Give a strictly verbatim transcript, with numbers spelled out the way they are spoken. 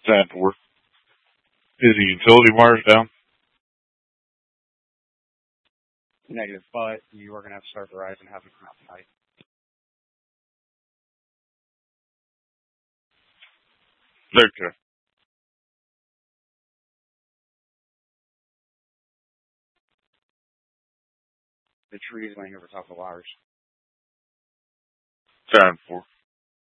ten four. Is the utility wires down? Negative, but you are going to have to start the rise and have it come out tonight. Okay. The tree is laying over top of the wires. ten four.